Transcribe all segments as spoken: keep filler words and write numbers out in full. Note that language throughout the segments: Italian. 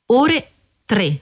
ore tre.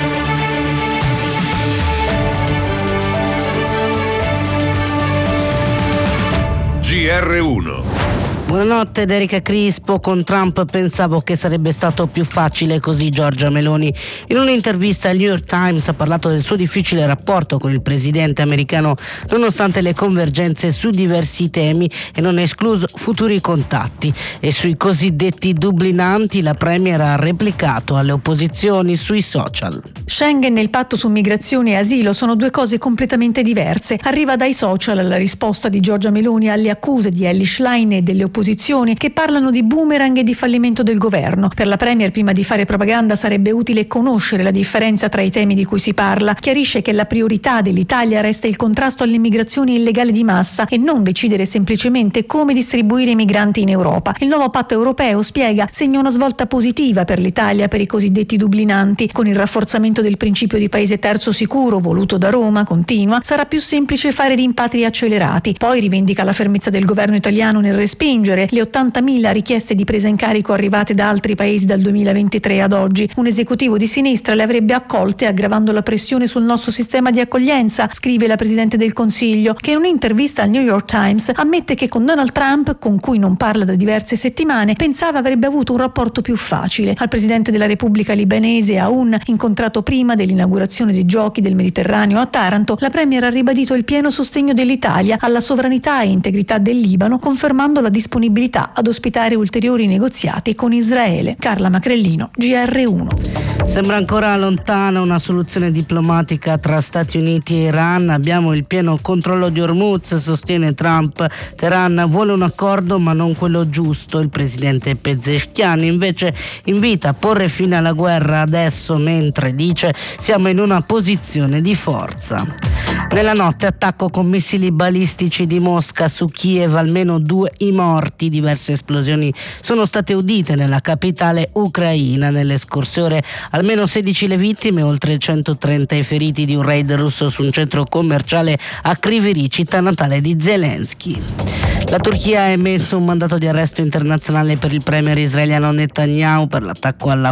G R uno. Buonanotte da Erika Crispo. Con Trump pensavo che sarebbe stato più facile così. Giorgia Meloni in un'intervista al New York Times ha parlato del suo difficile rapporto con il presidente americano nonostante le convergenze su diversi temi e non ha escluso futuri contatti. E sui cosiddetti dublinanti la premier ha replicato alle opposizioni sui social. Schengen e il patto su migrazione e asilo sono due cose completamente diverse. Arriva dai social la risposta di Giorgia Meloni alle accuse di Elly Schlein e delle opposizioni che parlano di boomerang e di fallimento del governo. Per la premier, prima di fare propaganda, sarebbe utile conoscere la differenza tra i temi di cui si parla. Chiarisce che la priorità dell'Italia resta il contrasto all'immigrazione illegale di massa e non decidere semplicemente come distribuire i migranti in Europa. Il nuovo patto europeo, spiega, segna una svolta positiva per l'Italia per i cosiddetti dublinanti. Con il rafforzamento del principio di paese terzo sicuro voluto da Roma, continua, sarà più semplice fare rimpatri accelerati. Poi rivendica la fermezza del governo italiano nel respingere le ottantamila richieste di presa in carico arrivate da altri paesi dal duemilaventitré ad oggi. Un esecutivo di sinistra le avrebbe accolte aggravando la pressione sul nostro sistema di accoglienza, scrive la Presidente del Consiglio, che in un'intervista al New York Times ammette che con Donald Trump, con cui non parla da diverse settimane, pensava avrebbe avuto un rapporto più facile. Al Presidente della Repubblica libanese Aoun, incontrato prima dell'inaugurazione dei Giochi del Mediterraneo a Taranto, la premier ha ribadito il pieno sostegno dell'Italia alla sovranità e integrità del Libano, confermando la disponibilità ad ospitare ulteriori negoziati con Israele. Carla Macrellino, G R uno. Sembra ancora lontana una soluzione diplomatica tra Stati Uniti e Iran. Abbiamo il pieno controllo di Hormuz, sostiene Trump. Teheran vuole un accordo ma non quello giusto. Il presidente Pezeshkian invece invita a porre fine alla guerra adesso, mentre dice siamo in una posizione di forza. Nella notte attacco con missili balistici di Mosca su Kiev, almeno due i morti. Diverse esplosioni sono state udite nella capitale ucraina. Nelle scorse ore almeno sedici le vittime, oltre centotrenta i feriti di un raid russo su un centro commerciale a Kryvyi, città natale di Zelensky. La Turchia ha emesso un mandato di arresto internazionale per il premier israeliano Netanyahu per l'attacco alla